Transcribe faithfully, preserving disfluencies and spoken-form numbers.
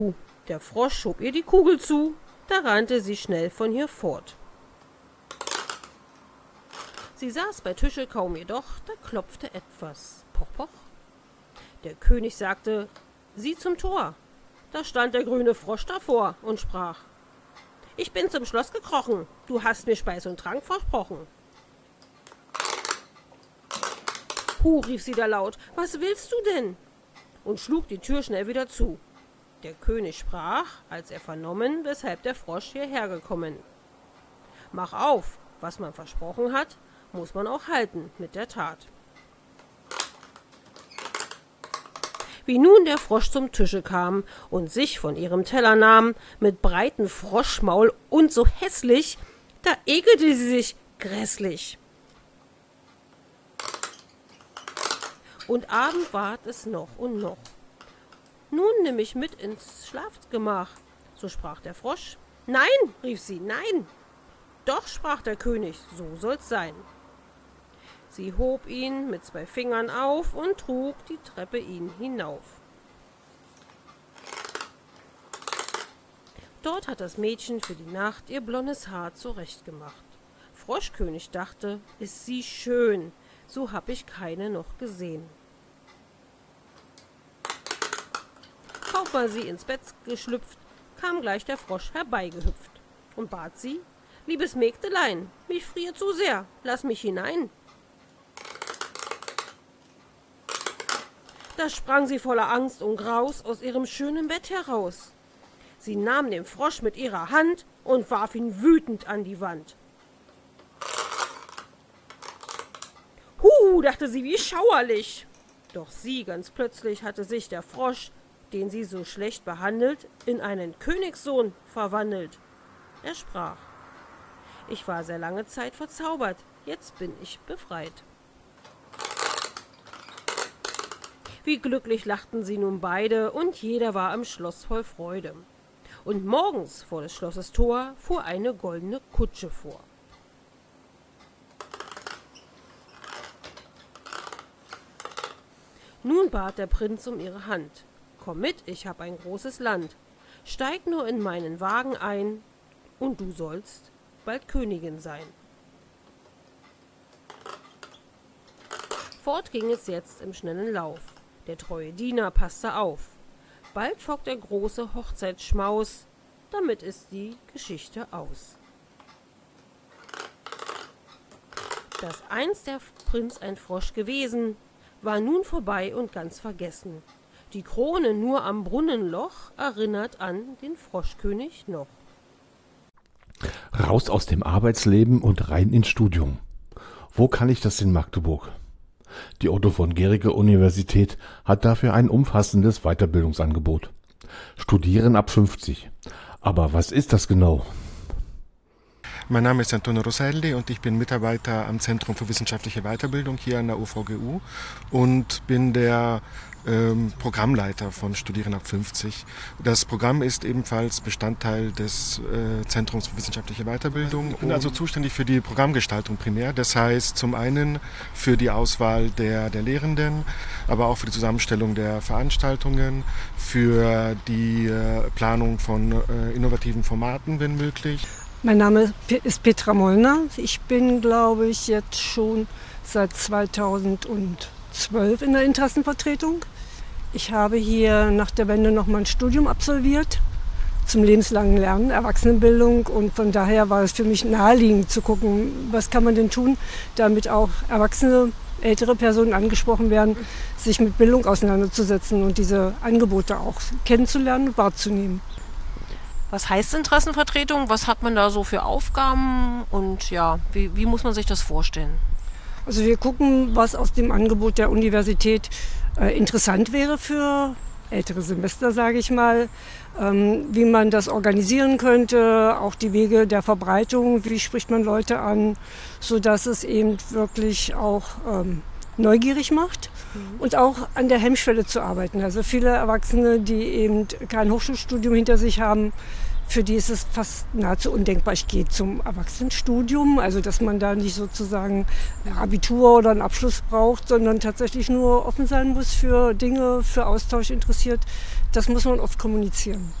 Der Frosch schob ihr die Kugel zu, da rannte sie schnell von hier fort. Sie saß bei Tische kaum jedoch, da klopfte etwas. Poch, poch. Der König sagte, sieh zum Tor. Da stand der grüne Frosch davor und sprach, ich bin zum Schloss gekrochen, du hast mir Speis und Trank versprochen. Hu, rief sie da laut, was willst du denn? Und schlug die Tür schnell wieder zu. Der König sprach, als er vernommen, weshalb der Frosch hierher gekommen. Mach auf, was man versprochen hat, muss man auch halten mit der Tat. Wie nun der Frosch zum Tische kam und sich von ihrem Teller nahm, mit breiten Froschmaul und so hässlich, da ekelte sie sich grässlich. Und Abend ward es noch und noch. Nun nimm mich mit ins Schlafgemach, so sprach der Frosch. Nein, rief sie, nein. Doch, sprach der König, so soll's sein. Sie hob ihn mit zwei Fingern auf und trug die Treppe ihn hinauf. Dort hat das Mädchen für die Nacht ihr blondes Haar zurechtgemacht. Froschkönig dachte, ist sie schön, so hab ich keine noch gesehen. Kaum war sie ins Bett geschlüpft, kam gleich der Frosch herbeigehüpft und bat sie, liebes Mägdelein, mich friert zu sehr, lass mich hinein. Da sprang sie voller Angst und Graus aus ihrem schönen Bett heraus. Sie nahm den Frosch mit ihrer Hand und warf ihn wütend an die Wand. Hu, dachte sie, wie schauerlich. Doch sie ganz plötzlich hatte sich der Frosch, den sie so schlecht behandelt, in einen Königssohn verwandelt. Er sprach, ich war sehr lange Zeit verzaubert, jetzt bin ich befreit. Wie glücklich lachten sie nun beide, und jeder war im Schloss voll Freude. Und morgens vor des Schlosses Tor fuhr eine goldene Kutsche vor. Nun bat der Prinz um ihre Hand. Komm mit, ich hab ein großes Land. Steig nur in meinen Wagen ein, und du sollst bald Königin sein. Fort ging es jetzt im schnellen Lauf. Der treue Diener passte auf. Bald folgt der große Hochzeitsschmaus, damit ist die Geschichte aus. Dass einst der Prinz ein Frosch gewesen, war nun vorbei und ganz vergessen. Die Krone nur am Brunnenloch erinnert an den Froschkönig noch. Raus aus dem Arbeitsleben und rein ins Studium. Wo kann ich das in Magdeburg? Die Otto von Guericke Universität hat dafür ein umfassendes Weiterbildungsangebot. Studieren ab fünfzig. Aber was ist das genau? Mein Name ist Antonio Rosselli und ich bin Mitarbeiter am Zentrum für wissenschaftliche Weiterbildung hier an der U V G U und bin der ähm, Programmleiter von Studieren ab fünfzig. Das Programm ist ebenfalls Bestandteil des äh, Zentrums für wissenschaftliche Weiterbildung. Ich bin also zuständig für die Programmgestaltung primär. Das heißt zum einen für die Auswahl der, der Lehrenden, aber auch für die Zusammenstellung der Veranstaltungen, für die äh, Planung von äh, innovativen Formaten, wenn möglich. Mein Name ist Petra Mollner. Ich bin, glaube ich, jetzt schon seit zweitausendzwölf in der Interessenvertretung. Ich habe hier nach der Wende noch mal ein Studium absolviert zum lebenslangen Lernen, Erwachsenenbildung, und von daher war es für mich naheliegend zu gucken, was kann man denn tun, damit auch Erwachsene, ältere Personen angesprochen werden, sich mit Bildung auseinanderzusetzen und diese Angebote auch kennenzulernen und wahrzunehmen. Was heißt Interessenvertretung? Was hat man da so für Aufgaben und ja, wie, wie muss man sich das vorstellen? Also wir gucken, was aus dem Angebot der Universität äh, interessant wäre für ältere Semester, sage ich mal, ähm, wie man das organisieren könnte, auch die Wege der Verbreitung, wie spricht man Leute an, sodass es eben wirklich auch ähm, neugierig macht. Und auch an der Hemmschwelle zu arbeiten. Also viele Erwachsene, die eben kein Hochschulstudium hinter sich haben, für die ist es fast nahezu undenkbar, ich gehe zum Erwachsenenstudium, also dass man da nicht sozusagen Abitur oder einen Abschluss braucht, sondern tatsächlich nur offen sein muss für Dinge, für Austausch interessiert. Das muss man oft kommunizieren.